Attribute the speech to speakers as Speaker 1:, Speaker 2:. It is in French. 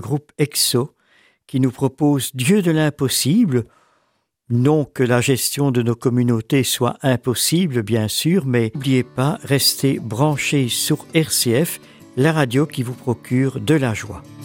Speaker 1: Groupe EXO, qui nous propose Dieu de l'impossible. Non que la gestion de nos communautés soit impossible, bien sûr, mais n'oubliez pas, restez branchés sur RCF, la radio qui vous procure de la joie.